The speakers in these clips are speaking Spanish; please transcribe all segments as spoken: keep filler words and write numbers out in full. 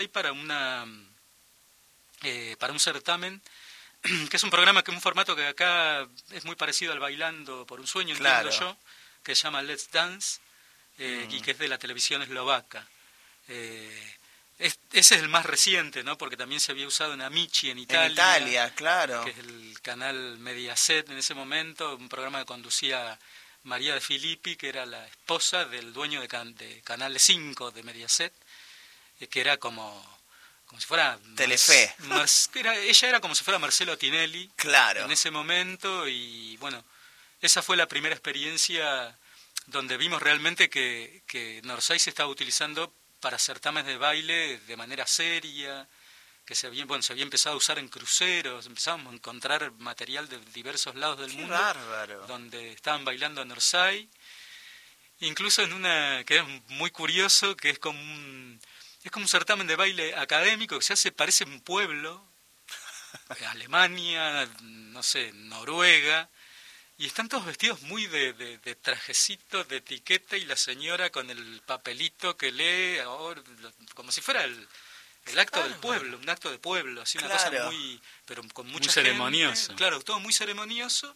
para una eh, para un certamen, que es un programa, que es un formato que acá es muy parecido al Bailando por un Sueño, Claro. entiendo yo, que se llama Let's Dance, eh, mm. y que es de la televisión eslovaca. Eh, es, ese es el más reciente, ¿no? Porque también se había usado en Amici, en Italia. En Italia, claro. Que es el canal Mediaset en ese momento, un programa que conducía María de Filippi, que era la esposa del dueño de, can, de Canal cinco de Mediaset, eh, que era como... como si fuera Telefe. Mar, era, ella era como si fuera Marcelo Tinelli, claro, en ese momento. Y bueno, esa fue la primera experiencia donde vimos realmente que, que Norsay se estaba utilizando para certámenes de baile de manera seria, que se había, bueno, se había empezado a usar en cruceros, empezábamos a encontrar material de diversos lados del Qué mundo, bárbaro. donde estaban bailando Norsay, incluso en una que es muy curioso, que es como un Es como un certamen de baile académico que se hace, parece un pueblo, Alemania, no sé, Noruega, y están todos vestidos muy de, de, de trajecito, de etiqueta, y la señora con el papelito que lee, ahora, como si fuera el, el acto claro, del pueblo, un acto de pueblo, así una claro. cosa muy, pero con mucha muy ceremonioso. Gente, claro, todo muy ceremonioso,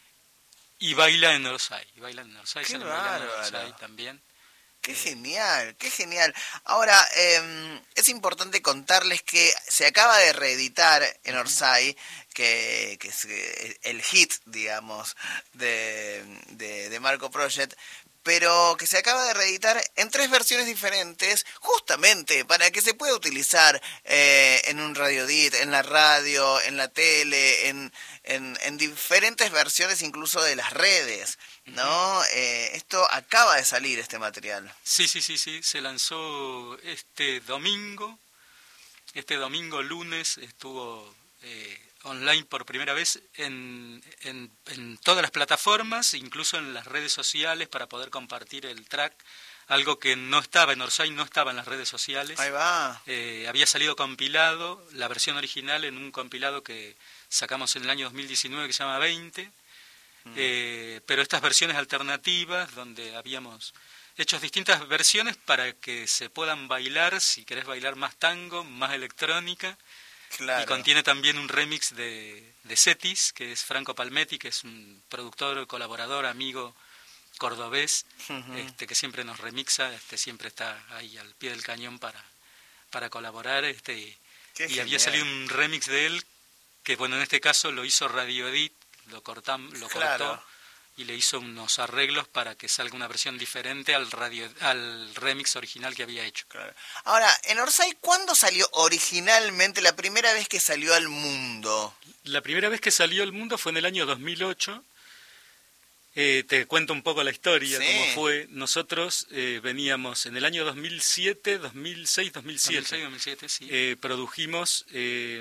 y baila en Norsay, y baila en Norsay, se en Norsay también. Qué genial, qué genial. Ahora, eh, es importante contarles que se acaba de reeditar en Orsay, que, que es el hit, digamos, de, de, de Marco Project, pero que se acaba de reeditar en tres versiones diferentes, justamente para que se pueda utilizar eh, en un radiodit, en la radio, en la tele, en, en, en diferentes versiones incluso de las redes, ¿no? Uh-huh. Eh, esto acaba de salir, este material. Sí, sí, sí, sí, se lanzó este domingo, este domingo lunes estuvo eh, online por primera vez en, en, en todas las plataformas, incluso en las redes sociales, para poder compartir el track, algo que no estaba en Orsay, no estaba en las redes sociales. Ahí va. Eh, había salido compilado, la versión original en un compilado que sacamos en el año dos mil diecinueve que se llama veinte, mm. eh, pero estas versiones alternativas, donde habíamos hecho distintas versiones para que se puedan bailar, si querés bailar más tango, más electrónica. Claro. Y contiene también un remix de, de Cetis, que es Franco Palmetti, que es un productor, colaborador, amigo cordobés, uh-huh. este, que siempre nos remixa, este, siempre está ahí al pie del cañón para, para colaborar. Este, y genial. Había salido un remix de él, que bueno, en este caso lo hizo Radio Edit, lo, cortam, lo claro. cortó y le hizo unos arreglos para que salga una versión diferente al radio al remix original que había hecho. Claro. Ahora, en Orsay, ¿cuándo salió originalmente, la primera vez que salió al mundo? La primera vez que salió al mundo fue en el año dos mil ocho. Eh, te cuento un poco la historia, sí. cómo fue. Nosotros eh, veníamos en el año dos mil siete, dos mil seis, dos mil siete. dos mil seis, dos mil siete, sí. Eh, produjimos eh,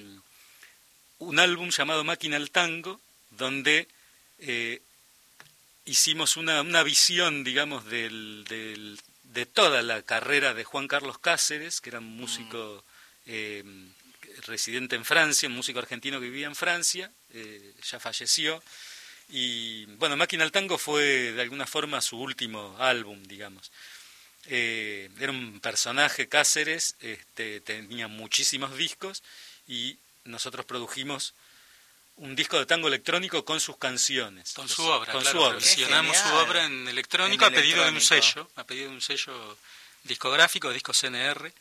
un álbum llamado Máquina al Tango, donde eh, hicimos una, una visión, digamos, del, del, de toda la carrera de Juan Carlos Cáceres, que era un músico eh, residente en Francia, un músico argentino que vivía en Francia, eh, ya falleció. Y bueno, Máquina al Tango fue de alguna forma su último álbum, digamos. Eh, era un personaje, Cáceres, este, tenía muchísimos discos y nosotros produjimos un disco de tango electrónico con sus canciones. Con su obra, con claro, su obra. Versionamos su obra en electrónico, en a pedido electrónico. de un sello, a pedido de un sello discográfico, disco C N R,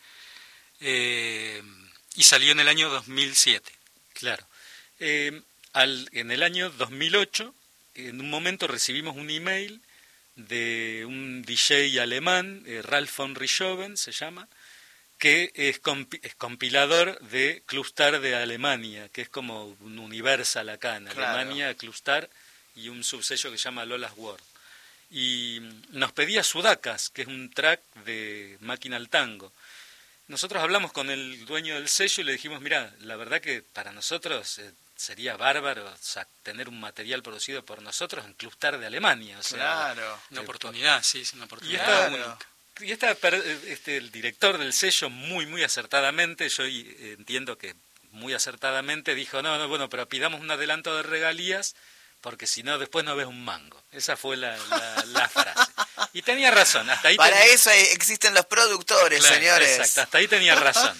eh, y salió en el año dos mil siete. Claro. Eh, al, en el año dos mil ocho, en un momento recibimos un email de un D J alemán, eh, Ralf von Richthofen se llama, que es, compi es compilador de Clubstar de Alemania, que es como un Universal acá en claro. Alemania, Clubstar, y un subsello que se llama Lola's World. Y nos pedía Sudacas, que es un track de Máquina al Tango. Nosotros hablamos con el dueño del sello y le dijimos, mira, la verdad que para nosotros eh, sería bárbaro, o sea, tener un material producido por nosotros en Clubstar de Alemania. O sea, claro. Una oportunidad, sí, es una oportunidad claro. única. Y está este, el director del sello muy, muy acertadamente, yo entiendo que muy acertadamente dijo, no, no, bueno, pero pidamos un adelanto de regalías, porque si no, después no ves un mango. Esa fue la, la, la frase. Y tenía razón, hasta ahí Para tenía... eso existen los productores, claro, señores. Exacto, hasta ahí tenía razón.